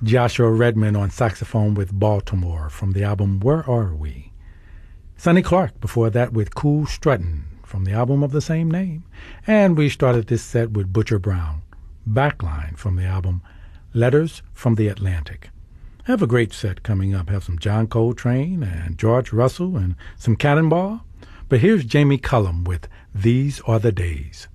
Joshua Redman on saxophone with Baltimore from the album Where Are We? Sonny Clark before that with Cool Struttin' from the album of the same name. And we started this set with Butcher Brown, Backline from the album Letters from the Atlantic. I have a great set coming up. I have some John Coltrane and George Russell and some Cannonball. But here's Jamie Cullum with These Are the Days.